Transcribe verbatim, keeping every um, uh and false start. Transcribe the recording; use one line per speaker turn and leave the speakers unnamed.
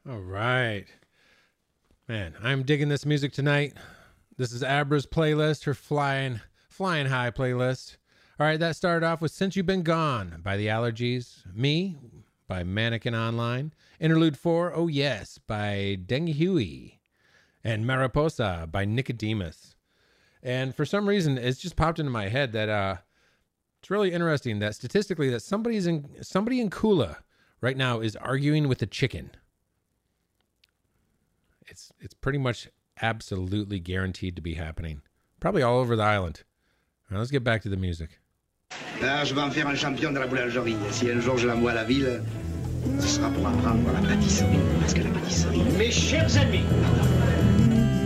All right. Man, I'm digging this music tonight. This is Abra's playlist, her flying flying high playlist. All right, that started off with Since You've Been Gone by The Allergies. Me by Mannequin Online. Interlude four, Oh Yes by Deng Hui. And Mariposa by Nicodemus. And for some reason, it's just popped into my head that uh, it's really interesting that statistically that somebody's in somebody in Kula right now is arguing with a chicken. It's it's pretty much absolutely guaranteed to be happening. Probably all over the island. All right, let's get back to the music.
Ah, je vais en faire un champion de la boulangerie. Si un jour je l'envoie à la ville, ce sera pour apprendre la pâtisserie. Parce que la pâtisserie...
Mes chers amis,